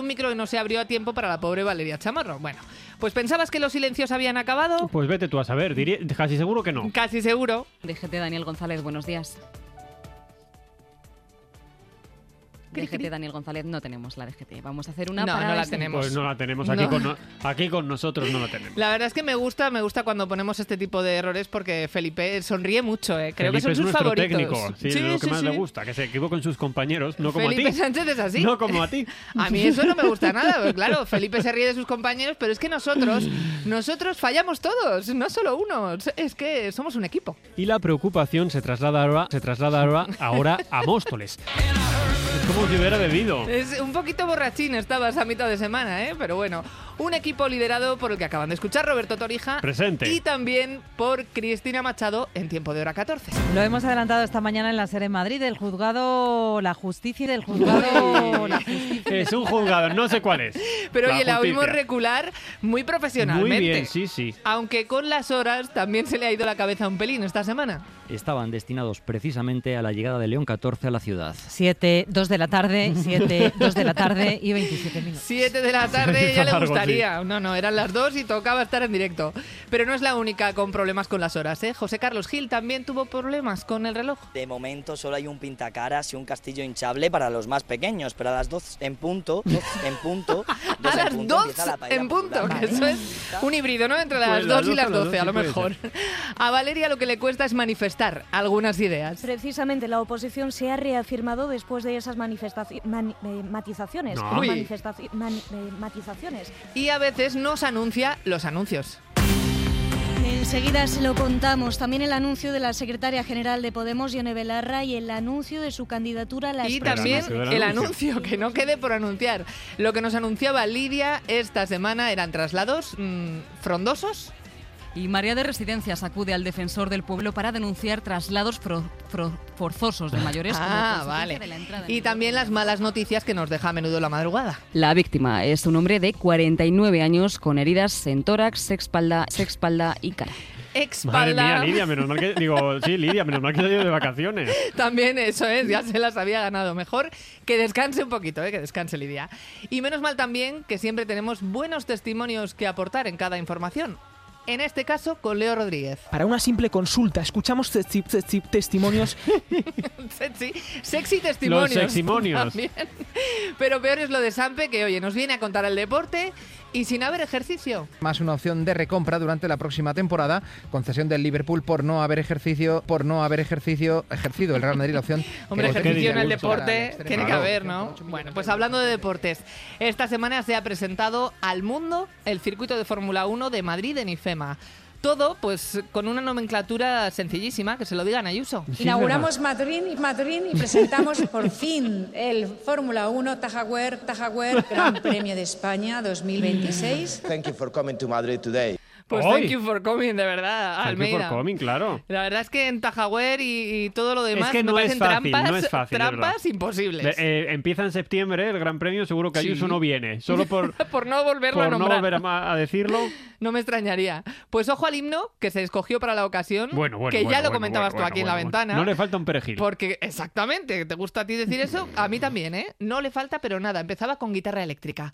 micro y no se abrió a tiempo para la pobre Valeria Chamorro. Bueno, pues ¿pensabas que los silencios habían acabado? Pues vete tú a saber, casi seguro que no. Casi seguro. DGT Daniel González, buenos días. DGT Daniel González, no tenemos la DGT. Vamos a hacer una No, para no la este- tenemos. Pues no la tenemos aquí con nosotros, no la tenemos. La verdad es que me gusta cuando ponemos este tipo de errores porque Felipe sonríe mucho, ¿eh? Creo Felipe que son es sus nuestro favoritos. técnico, sí, lo que más le gusta, que se equivoque con sus compañeros, no como Felipe a ti. Sánchez es así. No como a ti. A mí eso no me gusta nada, porque claro, Felipe se ríe de sus compañeros, pero es que nosotros fallamos todos, no solo uno, es que somos un equipo. Y la preocupación se traslada ahora a Móstoles. Es como si hubiera bebido. Es un poquito borrachín estabas a mitad de semana, ¿eh? Pero bueno, un equipo liderado por el que acaban de escuchar, Roberto Torija. Presente. Y también por Cristina Machado en Tiempo de Hora 14. Lo hemos adelantado esta mañana en la SER en Madrid, el juzgado, la justicia del juzgado... la justicia. Es un juzgado, no sé cuál es. Pero oye, la justicia. oímos recular muy profesionalmente. Muy bien, sí. Aunque con las horas también se le ha ido la cabeza un pelín esta semana. Estaban destinados precisamente a la llegada de León 14 a la ciudad. 2 de la tarde y 27 minutos. 7 de la tarde ya le Largo, gustaría. No, eran las 2 y tocaba estar en directo. Pero no es la única con problemas con las horas, ¿eh? José Carlos Gil también tuvo problemas con el reloj. De momento solo hay un pintacaras y un castillo hinchable para los más pequeños, pero a las 2 en punto, A las 2 en punto, que eso es un híbrido, ¿no? Entre las 2 y las 12, a lo mejor. A Valeria lo que le cuesta es manifestar algunas ideas. Precisamente la oposición se ha reafirmado después de esas matizaciones. No. Matizaciones. Y a veces nos anuncia los anuncios. Enseguida se lo contamos. También el anuncio de la secretaria general de Podemos, Yone Belarra, y el anuncio de su candidatura a las Y próximas. también el anuncio, que no quede por anunciar. Lo que nos anunciaba Lidia esta semana eran traslados frondosos. Y María de Residencias acude al defensor del pueblo para denunciar traslados forzosos de mayores como consecuencia Vale. de la entrada en Y vigor también de las malas noticias que nos deja a menudo la madrugada. La víctima es un hombre de 49 años con heridas en tórax, espalda y cara. Espalda. Madre mía, Lidia, menos mal que... Lidia, menos mal que se ha ido de vacaciones. También eso es, ya se las había ganado. Mejor que descanse un poquito, que descanse Lidia. Y menos mal también que siempre tenemos buenos testimonios que aportar en cada información. En este caso, con Leo Rodríguez. Para una simple consulta, escuchamos testimonios. Sexy testimonios. Los seximonios. También. Pero peor es lo de Sampe, que oye, nos viene a contar el deporte y sin haber ejercicio. Más una opción de recompra durante la próxima temporada. Concesión del Liverpool por no haber ejercido el Real Madrid la opción. Hombre, que ejercicio en el impulsa deporte al tiene que haber, ¿no? Bueno, pues hablando de deportes, esta semana se ha presentado al mundo el circuito de Fórmula 1 de Madrid en IFEMA. Todo, pues, con una nomenclatura sencillísima, que se lo digan a Ayuso. Inauguramos Madrid y presentamos por fin el Fórmula 1 Tajagüer Gran Premio de España 2026. Thank you for coming to Madrid today. Pues ¡Ay! thank you for coming, de verdad, Almeida. Thank you for coming, claro. La verdad es que en Tajagüer y todo lo demás Es que me no es parecen fácil, trampas, no es fácil, trampas imposibles. Empieza en septiembre el Gran Premio, seguro que Sí. Ayuso no viene. Solo por Por no volverlo a no nombrar. volver a decirlo. No me extrañaría. Pues ojo al himno que se escogió para la ocasión, que ya lo comentabas tú aquí en la ventana. No le falta un perejil. Porque, exactamente, ¿te gusta a ti decir eso? A mí también, ¿eh? No le falta, pero nada. Empezaba con guitarra eléctrica.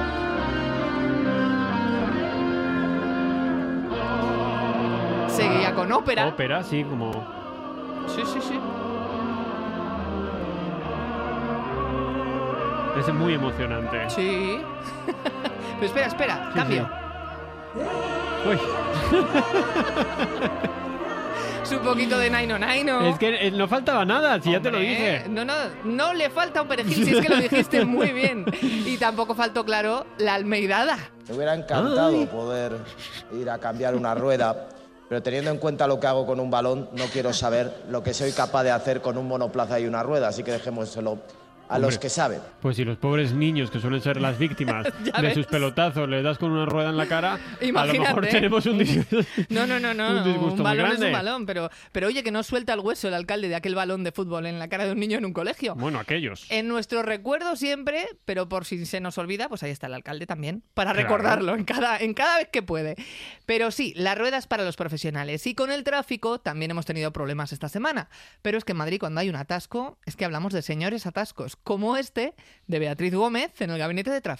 Seguía con ópera. Ópera, sí, como... Sí. Es muy emocionante. Sí. Pero espera, Sí, cambio. Uy, Es un poquito de Naino. es que no faltaba nada, si ya te lo dije. No le falta un perejil, si es que lo dijiste muy bien. Y tampoco faltó, claro, la almeidada. Me hubiera encantado poder ir a cambiar una rueda, pero teniendo en cuenta lo que hago con un balón, no quiero saber lo que soy capaz de hacer con un monoplaza y una rueda, así que dejémoselo a los que saben. Pues si los pobres niños, que suelen ser las víctimas Ya de ves. sus pelotazos, les das con una rueda en la cara, Imagínate. a lo mejor tenemos un disgusto, No. un disgusto muy balón es grande. un balón, pero oye, que no suelta el hueso el alcalde de aquel balón de fútbol en la cara de un niño en un colegio. Bueno, aquellos. En nuestro recuerdo siempre, pero por si se nos olvida, pues ahí está el alcalde también, para Claro. recordarlo en cada vez que puede. Pero sí, las ruedas para los profesionales. Y con el tráfico también hemos tenido problemas esta semana. Pero es que en Madrid, cuando hay un atasco, es que hablamos de señores atascos, como este de Beatriz Gómez en el gabinete de tráfico.